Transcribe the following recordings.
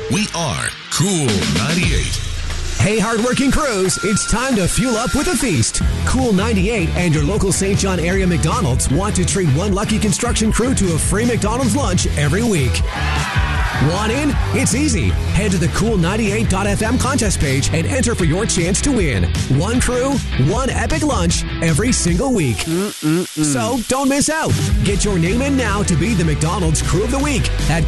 We are Cool 98. Hey, hardworking crews, it's time to fuel up with a feast. Cool 98 and your local St. John area McDonald's want to treat one lucky construction crew to a free McDonald's lunch every week. Want in? It's easy. Head to the cool98.fm contest page and enter for your chance to win. One crew, one epic lunch every single week. So don't miss out. Get your name in now to be the McDonald's Crew of the Week at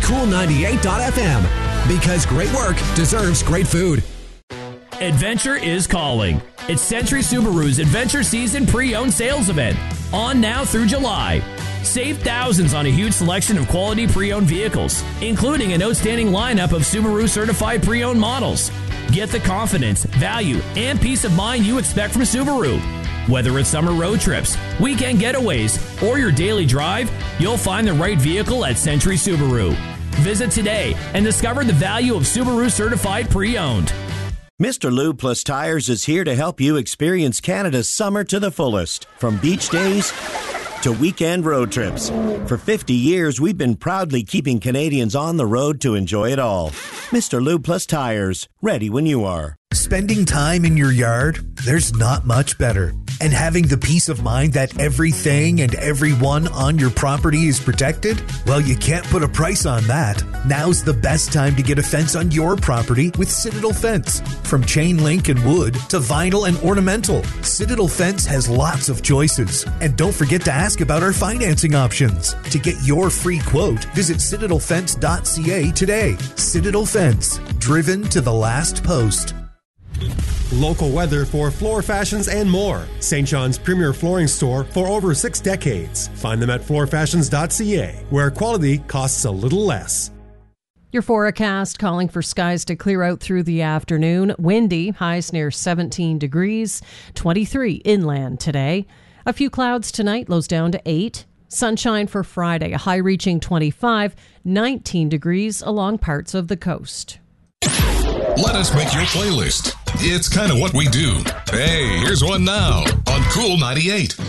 cool98.fm. Because great work deserves great food. Adventure is calling. It's Century Subaru's Adventure Season Pre-Owned Sales Event, on now through July. Save thousands on a huge selection of quality pre-owned vehicles, including an outstanding lineup of Subaru certified pre-owned models. Get the confidence, value, and peace of mind you expect from Subaru. Whether it's summer road trips, weekend getaways, or your daily drive, you'll find the right vehicle at Century Subaru. Visit today and discover the value of Subaru certified pre-owned. Mr. Lube Plus Tires is here to help you experience Canada's summer to the fullest. From beach days to weekend road trips. For 50 years, we've been proudly keeping Canadians on the road to enjoy it all. Mr. Lube Plus Tires, ready when you are. Spending time in your yard? There's not much better. And having the peace of mind that everything and everyone on your property is protected? Well, you can't put a price on that. Now's the best time to get a fence on your property with Citadel Fence. From chain link and wood to vinyl and ornamental, Citadel Fence has lots of choices. And don't forget to ask about our financing options. To get your free quote, visit citadelfence.ca today. Citadel Fence, driven to the last post. Local weather for floor fashions and more. St. John's premier flooring store for over 6 decades. Find them at floorfashions.ca, where quality costs a little less. Your forecast calling for skies to clear out through the afternoon. Windy, highs near 17 degrees, 23 inland today. A few clouds tonight, lows down to 8. Sunshine for Friday, a high reaching 25, 19 degrees along parts of the coast. Let us make your playlist. It's kind of what we do. Hey, here's one now on Cool 98.